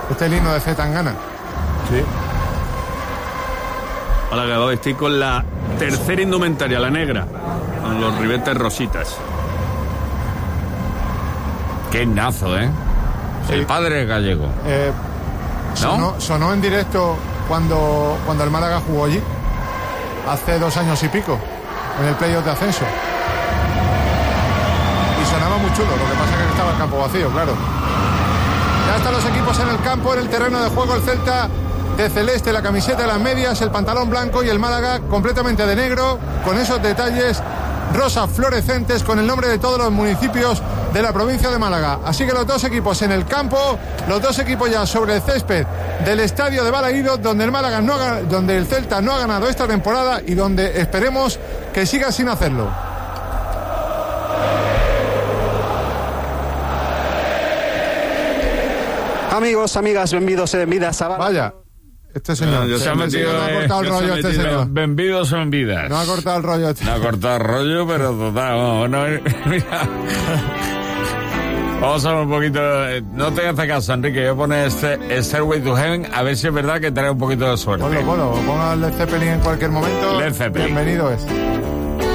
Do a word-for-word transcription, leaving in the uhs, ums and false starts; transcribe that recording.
Este es el himno de C. Tangana. Sí. Hola, Gabo, estoy con la tercera indumentaria, la negra, con los ribetes rositas. Qué nazo, ¿eh? Sí. El padre gallego. Eh, ¿No? sonó, sonó en directo cuando, cuando el Málaga jugó allí, hace dos años y pico, en el playoff de ascenso. Y sonaba muy chulo, lo que pasa es que estaba el campo vacío, claro. Ya están los equipos en el campo, en el terreno de juego, el Celta de celeste, la camiseta de las medias, el pantalón blanco y el Málaga completamente de negro, con esos detalles rosas fluorescentes con el nombre de todos los municipios de la provincia de Málaga. Así que los dos equipos en el campo, los dos equipos ya sobre el césped del estadio de Balaídos, donde el Málaga no ha, donde el Celta no ha ganado esta temporada y donde esperemos que siga sin hacerlo. Amigos, amigas, bienvenidos y bienvenidas a... Vaya, este señor No, se, se ha metido, no ha cortado el eh, rollo se ha este metido, señor. Benvidos o benvidas. No ha cortado el rollo este. No ha cortado el rollo, pero total, vamos, no, mira. Vamos a ver un poquito, eh, no te hace caso, Enrique, yo pone este Stairway to Heaven, a ver si es verdad que trae un poquito de suerte. Ponlo, ponlo, ponga el Led Zeppelin en cualquier momento. Led Zeppelin. Bienvenido es.